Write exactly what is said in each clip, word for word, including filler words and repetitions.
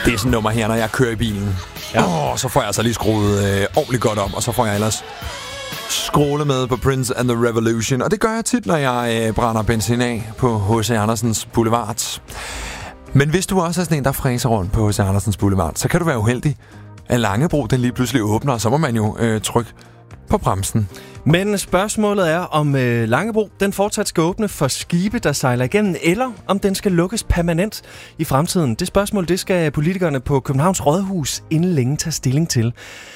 Det er sådan et nummer her, når jeg kører i bilen. Ja. Oh, så får jeg altså lige skruet øh, ordentligt godt om, og så får jeg ellers skråle med på Prince and the Revolution. Og det gør jeg tit, når jeg øh, brænder benzin af på H C Andersens Boulevard. Men hvis du også er sådan en, der fræser rundt på H C Andersens Boulevard, så kan du være uheldig, at Langebro den lige pludselig åbner, og så må man jo øh, trykke på bremsen. Men spørgsmålet er, om øh, Langebro den fortsat skal åbne for skibe, der sejler igennem, eller om den skal lukkes permanent i fremtiden. Det spørgsmål, det skal politikerne på Københavns Rådhus inden længe tage stilling til.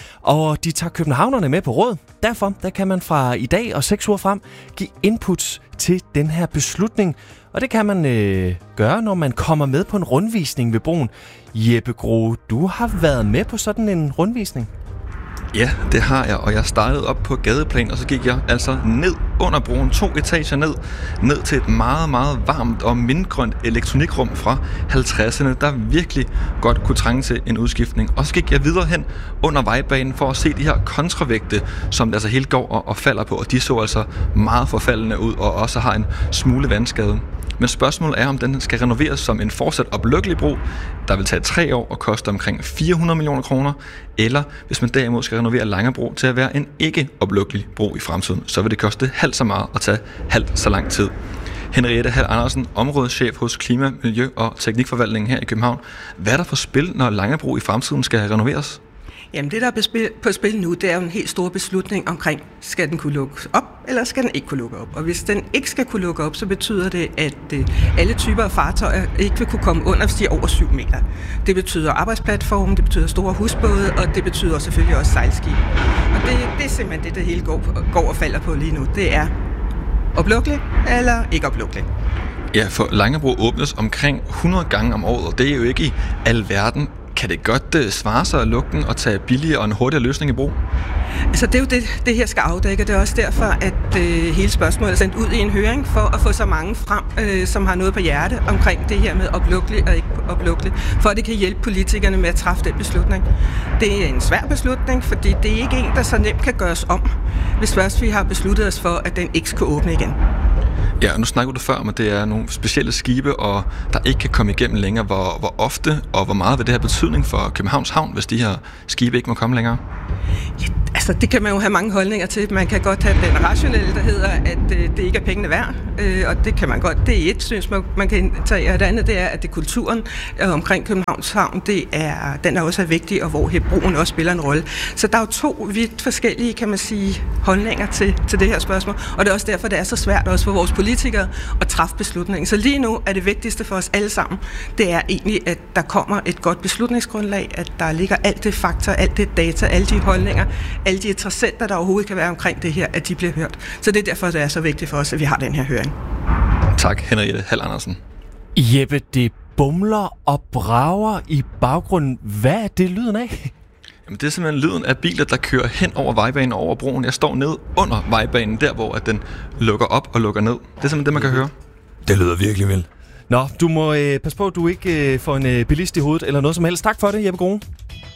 Og de tager københavnerne med på råd. Derfor der kan man fra i dag og seks uger frem give inputs til den her beslutning. Og det kan man øh, gøre, når man kommer med på en rundvisning ved broen. Jeppe Groe, du har været med på sådan en rundvisning. Ja, det har jeg, og jeg startede op på gadeplan, og så gik jeg altså ned under broen, to etager ned, ned til et meget, meget varmt og mindgrønt elektronikrum fra halvtredserne, der virkelig godt kunne trænge til en udskiftning. Og så gik jeg videre hen under vejbanen for at se de her kontravægte, som det altså helt går og, og falder på, og de så altså meget forfaldende ud, og også har en smule vandskade. Men spørgsmålet er, om den skal renoveres som en fortsat oplykkelig bro, der vil tage tre år og koste omkring fire hundrede millioner kroner, eller hvis man derimod skal renovere Langebro til at være en ikke oplykkelig bro i fremtiden, så vil det koste halvt så meget og tage halvt så lang tid. Henriette Hall Andersen, områdeschef hos Klima, Miljø og Teknikforvaltningen her i København. Hvad er der for spil, når Langebro i fremtiden skal renoveres? Jamen det, der er på spil nu, det er jo en helt stor beslutning omkring, skal den kunne lukkes op, eller skal den ikke kunne lukke op? Og hvis den ikke skal kunne lukke op, så betyder det, at alle typer af fartøjer ikke vil kunne komme under, hvis de er over syv meter. Det betyder arbejdsplatformen, det betyder store husbåde, og det betyder selvfølgelig også sejlskib. Og det, det er simpelthen det, der hele går, går og falder på lige nu. Det er oplukkeligt eller ikke oplukkeligt. Ja, for Langebro åbnes omkring hundrede gange om året, og det er jo ikke i alverden. Kan det godt uh, svare sig at lukke den og tage billigere og en hurtigere løsning i brug? Altså det er jo det, det her skal afdække, og det er også derfor, at øh, hele spørgsmålet er sendt ud i en høring for at få så mange frem, øh, som har noget på hjerte omkring det her med oplukkelig og ikke oplukkelig, for at det kan hjælpe politikerne med at træffe den beslutning. Det er en svær beslutning, fordi det er ikke en, der så nemt kan gøres om, hvis først vi har besluttet os for, at den ikke skal åbne igen. Ja, og nu snakker du før om, at det er nogle specielle skibe, og der ikke kan komme igennem længere. Hvor, hvor ofte og hvor meget vil det have betydning for Københavns Havn, hvis de her skibe ikke må komme længere? Ja, altså det kan man jo have mange holdninger til. Man kan godt have den rationelle, der hedder, at øh, det ikke er pengene værd, øh, og det kan man godt. Det er et synspunkt, man kan tage, og det andet det er, at det kulturen øh, omkring Københavns Havn, det er, den er også vigtig, og hvor broen også spiller en rolle. Så der er jo to vidt forskellige, kan man sige, holdninger til, til det her spørgsmål, og det er også derfor, det er så svært også for vores politikere at træffe beslutningen. Så lige nu er det vigtigste for os alle sammen, det er egentlig, at der kommer et godt beslutningsgrundlag, at der ligger alt det fakta, alt det data, alle de holdninger, alle de interessenter, der overhovedet kan være omkring det her, at de bliver hørt. Så det er derfor, det er så vigtigt for os, at vi har den her høring. Tak, Henriette Hall Andersen. Jeppe, det bumler og brager i baggrunden. Hvad er det lyden af? Jamen, det er simpelthen lyden af biler, der kører hen over vejbanen over broen. Jeg står nede under vejbanen, der hvor at den lukker op og lukker ned. Det er simpelthen det, man kan høre. Det lyder virkelig vildt. Nå, du må øh, passe på, at du ikke øh, får en øh, bilist i hovedet eller noget som helst. Tak for det, Jeppe Groe.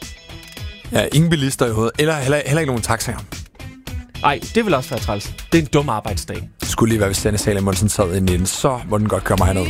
Ja, ingen bilister i hovedet. Eller heller, heller ikke nogen taxaer. Ej, det vil også være træls. Det er en dum arbejdsdag. Det skulle lige være, hvis Sanne Salomonsen sad inde i den, så må den godt køre mig herned.